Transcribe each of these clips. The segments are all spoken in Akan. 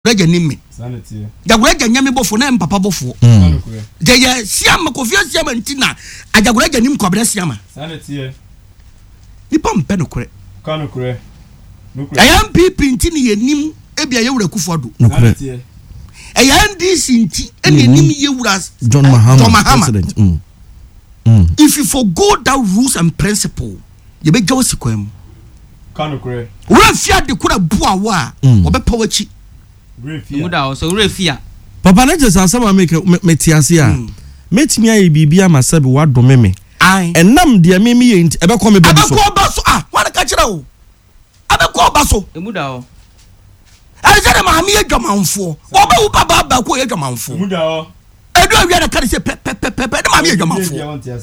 Jagureja nime. Jagureja nyame bofo na mpapa bofo. Jeya siama kofia siama ntina. A Jagureja nim kwabra siama. Nipa mpe no kure. Kanokure. Ayam pipi ntini ye nim ebia ye wura Kufuado. Nokure. Ayam DC nti ene nim ye wura John Mahama president. If you forgo that rules and principle, you be go sikwem. Kanokure. Refia de kura bua wa obepa wachi. Muda so refia. Papa na just asama make metiase a. Metimi aye bibia masabe wadome me. Enam de me ye nti ebekọ me bedu so. Abekọ baso wan ka kire o. Abekọ baso. Muda o. Alise ma mi ye dwamanfo. Oba wo baba ba ko ye dwamanfo. Muda o. Edu awia na ka se pe na ma mi ye dwamanfo.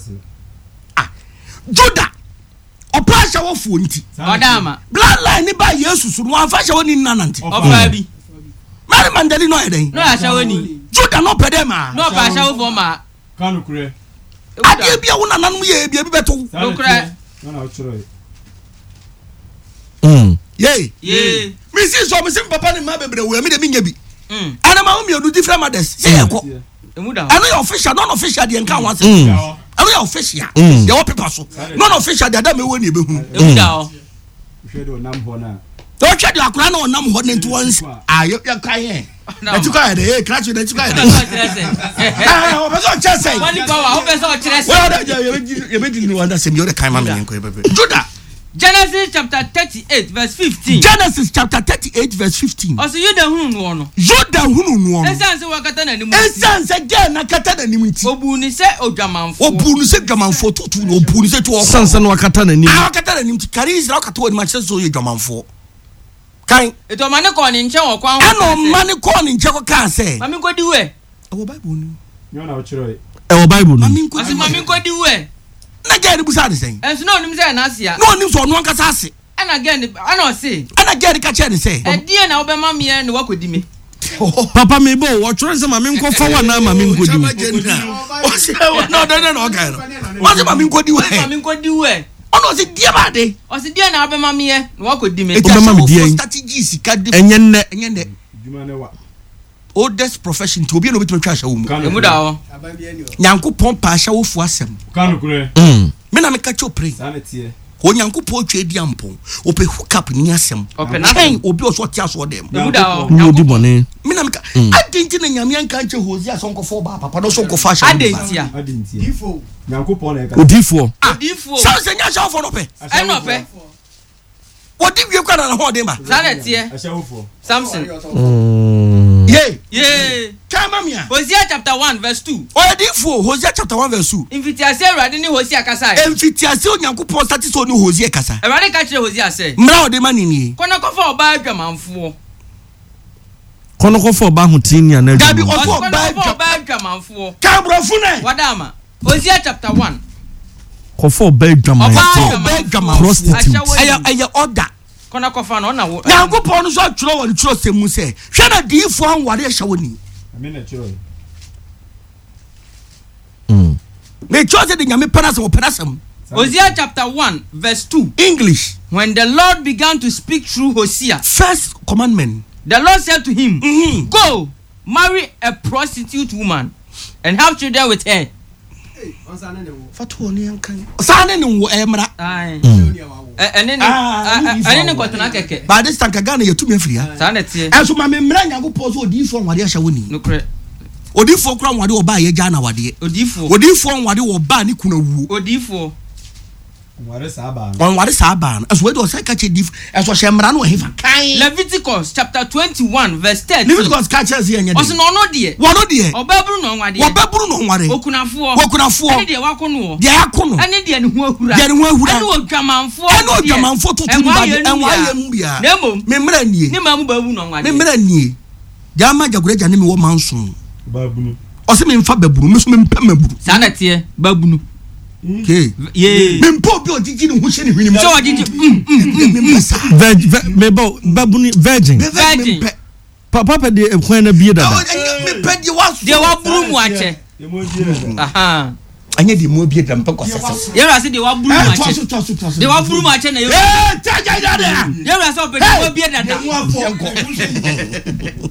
Juda opa sha wo fu nti. Odama. Bloodline ni ba Yesu su no anfa sha woni nanante. Opa bi. Mary Mandeli no eden. No asha woni. Juda no pedema. No pa asha wo for ma. Kanokure. Ade bia wo nananum ye bia bi beto. Nokure. Na ochoro. Ye. Me see so me sim papa ni ma bebre we me de minya bi. Ana ma me do different mothers. Say eko. Emuda. Ana your official non official de nka wan say. Ana your official. They all people so. Non official de adam me woni be hu. Emuda o. Hwe do nam ho na. Do hwe de akura na onam ho nti once. You kan here. Na tu kan here, crash na tu kan here. O be so chese. Wani power, o be so chese. Well, you be di no understand me o de kan ma me nko bebe. Judah Genesis chapter 38 verse 15. Genesis chapter 38 verse 15. Also you the hunu no. Judah hunu no. Esanse wakata na nimu. Esanse ge na kata na nimu nti. Obuni se odwamanfo. Obuni se dwamanfo tutu obuni se to. Sanse no wakata na nimu. Wakata na nimu kari Israel wakata woni ma so ye dwamanfo. Kan eto mane ko ni nche wo kwan. Ano mane ko ni nche ko kan se. Mami ko di we. Ewo Bible ni. Yo na ochoro. Ewo Bible ni. Mami ko di we. Na gari busa de sen. Enso no nim say na asia. No nim so no ankasa ase. Ana gari ana o say. Ana gari ka che ne say. Die na obema me ne wakodi me. Papa me bo wo twere se mami nko fa wa na mami nkodi. O se no okay no. O se mami nkodi we. Mami nkodi we. Ono se die ba de. O se die na obema me ne wakodi me. Obema me die. Strategies ka de. Enye nne. Djuma ne wa. Oldest profession to obi no betwe twa hwa wo mu. Emuda o. Nyankopon pa hwa wo fu asem. Kanokure. Me na me ka cho pray. Sanetie. O Nyankopon twa edi ampon. Ope hook up ni asem. Chen obi o so tia so dem. Emuda o. Ni odi bone. Me na me ka adenti na nyame anka nche Hosea so nkofo ba papa no so nkofo hwa. Adenti. Difo. Nyankopon na ka. Odifo. Odifo. Sa se nya sha fo no pe. Eno pe. Odi wie kwa na ho dem ba. Sanetie. Ashawofo. Samson. Yeah. Kama mia. Hosea chapter 1 verse 2. Odifo Hosea chapter 1 verse 2. Invitiase Awurade ni Hosea kasa. Invitiase Onyankopon stati so ni Hosea kasa. Awurade ka kire Hosea say. Mra ode mani ni. Kona kofa oba adwamanfo. Kono kofa oba hotini na Gabi adwamanfo. oba adwamanfo. Kabrofu ne. Wadama. Hosea chapter 1. Kofa oba adwamanfo. Prostitute. Aya order. Kona kofa no na wo. Nyankopon no so atworo won tworo semu se. Hwe na diifo anware hya woni. Amina choro. Me chose the nyame penasem openasem. Hosea chapter 1 verse 2. English. When the Lord began to speak through Hosea, First commandment. the Lord said to him, Go, marry a prostitute woman and have children with her. Fatu oni ankan. Sane ni wo emra. Ai. Ene kwatuna keke. Ba this time Ghana yetumi afria. Sa na tie. Enso ma me mra Nyankopon so diifo anware hya woni. Nokre. Odifo kura nwade oba ye gya na wade. Odifo nwade oba ni kuna wu. Odifo. Nware sa ba. Nwade sa ba. Eso we do say ka che dif. Eso hye na ohefa. Kan. Leviticus chapter 21 verse 10. Leviticus ka che ze yen. Oso no no de. Wono de. Obaburu no nwade. Obaburu no nware. Okunafo. Ene de wakono. De akono. Ene de ne hu ahura. De ne hu ahura. Ene odwamanfo. Ene odwamanfo tutu ba de enwa yem bia. Nemo. Me mra nie. Ni mamu babu no nwade. Me mra nie. Jama Jagureja ne me wo manso. Babunu. Ose me mfa baburu me so me mpa maburu. Sa na tie babunu. Okay. Yeah. Me mpa obi odigi ne hu hye ne hwinim. So odigi. Me bo babuni virgin. Papa de ekwan na bie dada. Me pe di waso. De waburu mu ache. Aha. Anya di mo bie dam pe kwasasa. Yera se de waburu mu ache. De waburu mu ache na yo. Taja dada. Yera se ope de mo bie dada.